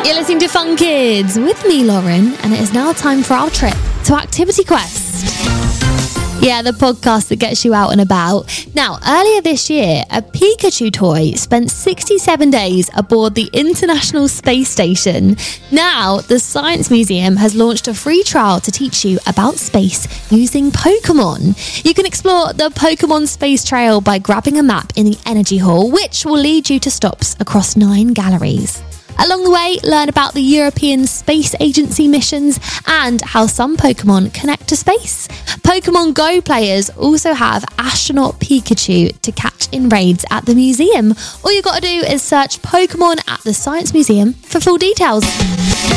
You're listening to Fun Kids with me, Lauren, and it is now time for our trip to Activity Quest. Yeah, the podcast that gets you out and about. Now, earlier this year, a Pikachu toy spent 67 days aboard the International Space Station. Now, the Science Museum has launched a free trial to teach you about space using Pokemon. You can explore the Pokemon Space Trail by grabbing a map in the Energy Hall, which will lead you to stops across 9 galleries. Along the way, learn about the European Space Agency missions and how some Pokemon connect to space. Pokemon Go players also have Astronaut Pikachu to catch in raids at the museum. All you got to do is search Pokemon at the Science Museum for full details.